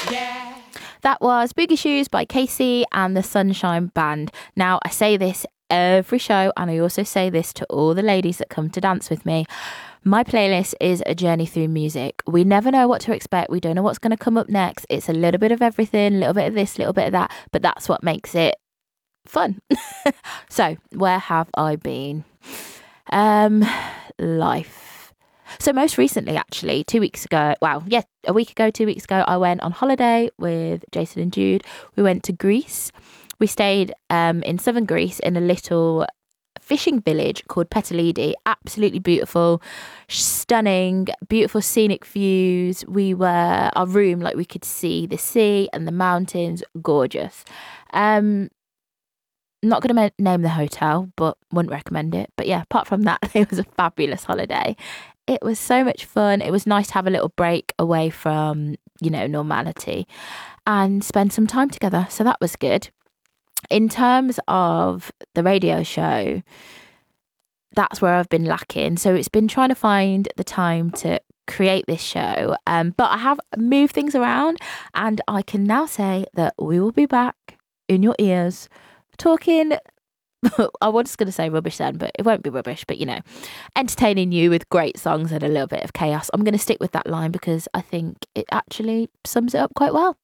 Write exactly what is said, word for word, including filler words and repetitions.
That was Boogie Shoes by Casey and the Sunshine Band. Now, I say this every show, and I also say this to all the ladies that come to dance with me. My playlist is a journey through music. We never know what to expect. We don't know what's going to come up next. It's a little bit of everything, a little bit of this, a little bit of that, but that's what makes it fun. So, where have I been? Um, life. So most recently, actually, two weeks ago, wow, yeah, a week ago, two weeks ago, I went on holiday with Jason and Jude. We went to Greece. We stayed um, in southern Greece in a little fishing village called Petalidi. Absolutely beautiful, stunning, beautiful scenic views. We were, our room, like we could see the sea and the mountains, gorgeous. Um, not going to ma- name the hotel, but wouldn't recommend it. But yeah, apart from that, it was a fabulous holiday. It was so much fun. It was nice to have a little break away from, you know, normality and spend some time together. So that was good. In terms of the radio show, that's where I've been lacking. So it's been trying to find the time to create this show. Um, but I have moved things around, and I can now say that we will be back in your ears talking I was going to say rubbish then, but it won't be rubbish, but you know, entertaining you with great songs and a little bit of chaos. I'm going to stick with that line because I think it actually sums it up quite well.